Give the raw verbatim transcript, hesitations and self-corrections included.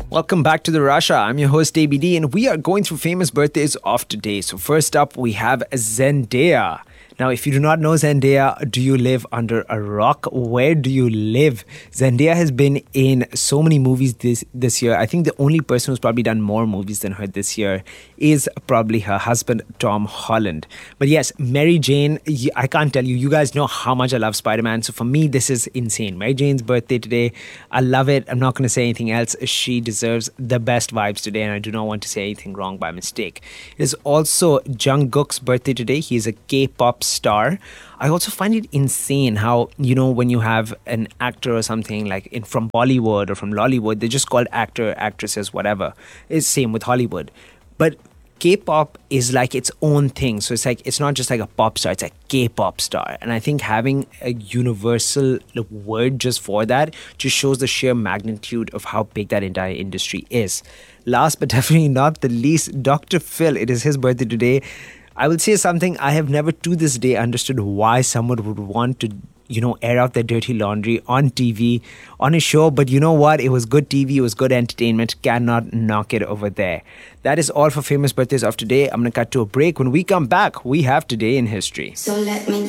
Welcome back to the Russia. I'm your host A B D, and we are going through famous birthdays of today. So first up, we have Zendaya. Now, if you do not know Zendaya, do you live under a rock? Where do you live? Zendaya has been in so many movies this this year. I think the only person who's probably done more movies than her this year is probably her husband, Tom Holland. But yes, Mary Jane, I can't tell you. You guys know how much I love Spider-Man. So for me, this is insane. Mary Jane's birthday today. I love it. I'm not going to say anything else. She deserves the best vibes today, and I do not want to say anything wrong by mistake. It is also Jungkook's birthday today. He is a K-pop star. I also find it insane how, you know, when you have an actor or something like in from Bollywood or from Lollywood, they're just called actor, actresses, whatever. It's same with Hollywood. But K-pop is like its own thing. So it's like, it's not just like a pop star, it's a K-pop star. And I think having a universal word just for that just shows the sheer magnitude of how big that entire industry is. Last but definitely not the least, Doctor Phil. It is his birthday today. I will say something, I have never to this day understood why someone would want to, you know, air out their dirty laundry on T V, on a show. But you know what? It was good T V. It was good entertainment. Cannot knock it over there. That is all for famous birthdays of today. I'm going to cut to a break. When we come back, we have Today in History. So let me